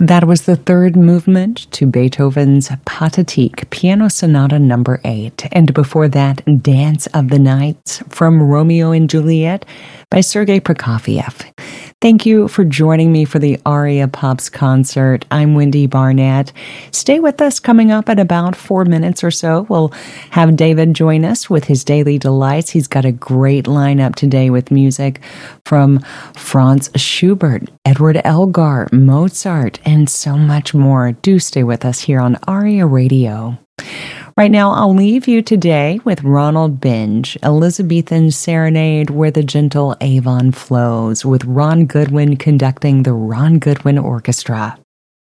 That was the third movement to Beethoven's Pathetique, Piano Sonata Number 8. And before that, Dance of the Nights from Romeo and Juliet by Sergei Prokofiev. Thank you for joining me for the Aria Pops concert. I'm Wendy Barnett. Stay with us. Coming up in about 4 minutes or so, we'll have David join us with his Daily Delights. He's got a great lineup today with music from Franz Schubert, Edward Elgar, Mozart, and so much more. Do stay with us here on Aria Radio. Right now, I'll leave you today with Ronald Benge, Elizabethan Serenade Where the Gentle Avon Flows, with Ron Goodwin conducting the Ron Goodwin Orchestra.